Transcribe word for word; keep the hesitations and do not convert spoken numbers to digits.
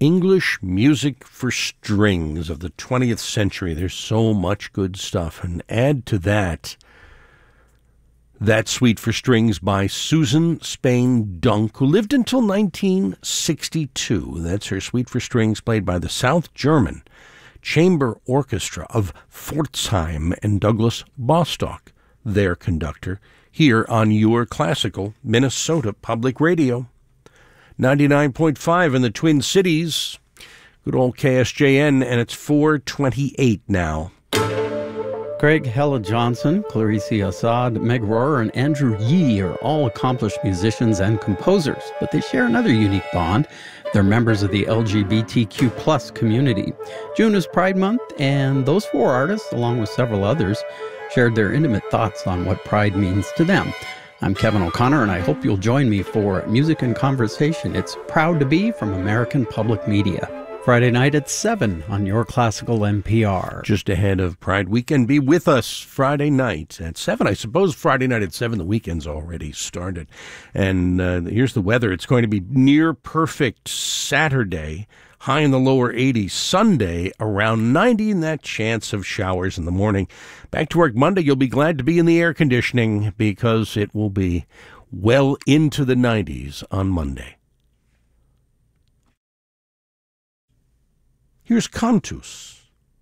English music for strings of the twentieth century. There's so much good stuff. And add to that, that Suite for Strings by Susan Spain Dunk, who lived until nineteen sixty-two. That's her Suite for Strings, played by the South German Chamber Orchestra of Pforzheim, and Douglas Bostock, their conductor, here on your classical Minnesota Public Radio. ninety-nine point five in the Twin Cities. Good old K S J N, and it's four twenty-eight now. Craig Hella Johnson, Clarice Assad, Meg Rohrer, and Andrew Yee are all accomplished musicians and composers, but they share another unique bond. They're members of the L G B T Q plus community. June is Pride Month, and those four artists, along with several others, shared their intimate thoughts on what Pride means to them. I'm Kevin O'Connor, and I hope you'll join me for Music and Conversation. It's Proud to Be from American Public Media. Friday night at seven on your classical N P R. Just ahead of Pride Weekend. Be with us Friday night at seven. I suppose Friday night at seven, the weekend's already started. And uh, here's the weather. It's going to be near perfect Saturday, high in the lower eighties. Sunday, around ninety, and that chance of showers in the morning. Back to work Monday. You'll be glad to be in the air conditioning because it will be well into the nineties on Monday. Here's Cantus.